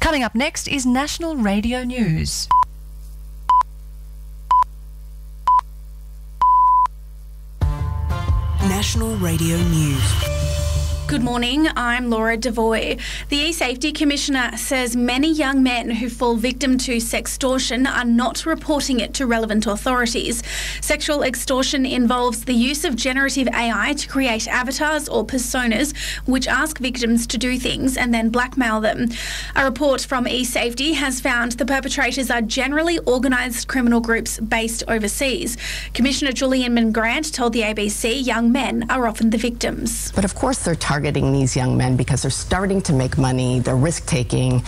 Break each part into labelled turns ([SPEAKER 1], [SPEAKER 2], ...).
[SPEAKER 1] Coming up next is National Radio News.
[SPEAKER 2] National Radio News.
[SPEAKER 3] Good morning, I'm Laura Devoy. The E-Safety Commissioner says many young men who fall victim to sextortion are not reporting it to relevant authorities. Sexual extortion involves the use of generative AI to create avatars or personas which ask victims to do things and then blackmail them. A report from E-Safety has found the perpetrators are generally organised criminal groups based overseas. Commissioner Julian Mangrant told the ABC young men are often the victims.
[SPEAKER 4] But of course they're targeting these young men because they're starting to make money, they're risk-taking,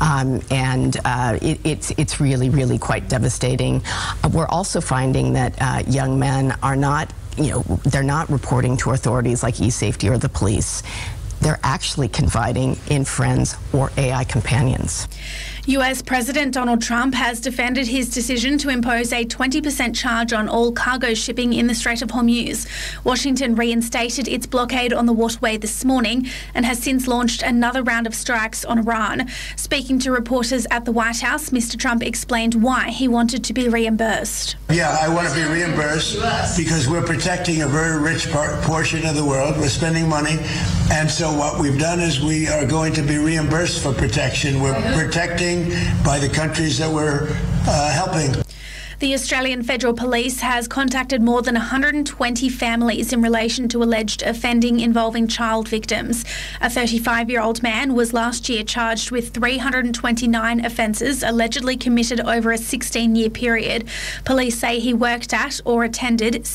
[SPEAKER 4] and it's really, really quite devastating. We're also finding that young men are not, they're not reporting to authorities like E-Safety or the police. They're actually confiding in friends or AI companions.
[SPEAKER 3] US President Donald Trump has defended his decision to impose a 20% charge on all cargo shipping in the Strait of Hormuz. Washington reinstated its blockade on the waterway this morning and has since launched another round of strikes on Iran. Speaking to reporters at the White House, Mr. Trump explained why he wanted to be reimbursed.
[SPEAKER 5] Yeah, I want to be reimbursed because we're protecting a very rich portion of the world. We're spending money. And so what we've done is we are going to be reimbursed for protection. We're protecting by the countries that we're helping.
[SPEAKER 3] The Australian Federal Police has contacted more than 120 families in relation to alleged offending involving child victims. A 35-year-old man was last year charged with 329 offences allegedly committed over a 16-year period. Police say he worked at or attended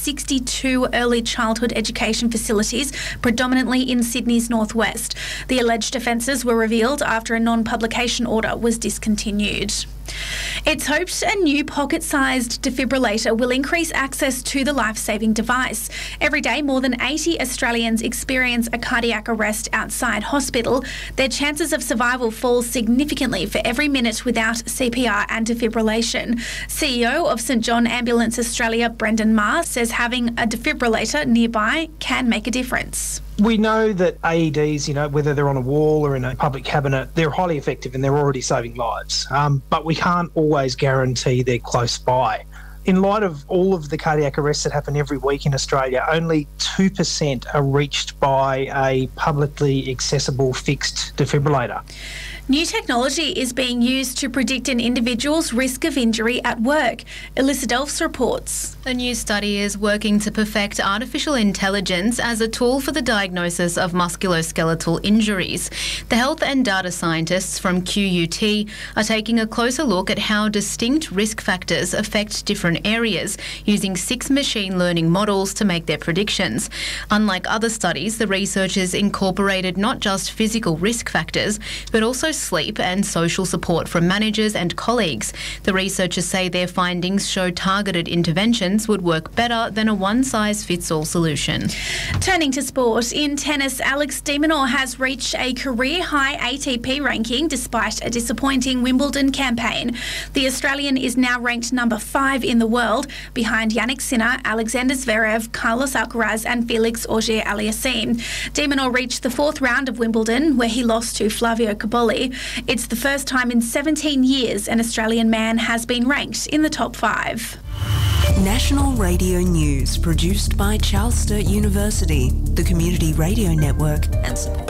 [SPEAKER 3] 62 early childhood education facilities, predominantly in Sydney's northwest. The alleged offences were revealed after a non-publication order was discontinued. It's hoped a new pocket-sized defibrillator will increase access to the life-saving device. Every day, more than 80 Australians experience a cardiac arrest outside hospital. Their chances of survival fall significantly for every minute without CPR and defibrillation. CEO of St John Ambulance Australia, Brendan Marr, says having a defibrillator nearby can make a difference.
[SPEAKER 6] We know that AEDs, whether they're on a wall or in a public cabinet, they're highly effective and they're already saving lives. But we can't always guarantee they're close by. In light of all of the cardiac arrests that happen every week in Australia, only 2% are reached by a publicly accessible fixed defibrillator.
[SPEAKER 3] New technology is being used to predict an individual's risk of injury at work. Elissa Delfs reports.
[SPEAKER 7] A new study is working to perfect artificial intelligence as a tool for the diagnosis of musculoskeletal injuries. The health and data scientists from QUT are taking a closer look at how distinct risk factors affect different areas, using 6 machine learning models to make their predictions. Unlike other studies, the researchers incorporated not just physical risk factors, but also sleep and social support from managers and colleagues. The researchers say their findings show targeted interventions would work better than a one-size-fits-all solution.
[SPEAKER 3] Turning to sport, in tennis, Alex de Minaur has reached a career-high ATP ranking despite a disappointing Wimbledon campaign. The Australian is now ranked number 5 in the world, behind Jannik Sinner, Alexander Zverev, Carlos Alcaraz and Felix Auger-Aliassime. De Minaur reached the 4th round of Wimbledon, where he lost to Flavio Cobolli. It's the first time in 17 years an Australian man has been ranked in the top 5.
[SPEAKER 2] National Radio News, produced by Charles Sturt University, the Community Radio Network and support.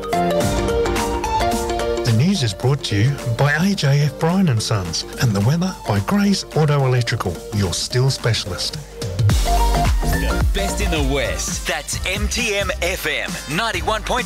[SPEAKER 8] The news is brought to you by AJF Bryan & Sons and the weather by Gray's Auto Electrical, your steel specialist.
[SPEAKER 9] The best in the West. That's MTM FM 91.5.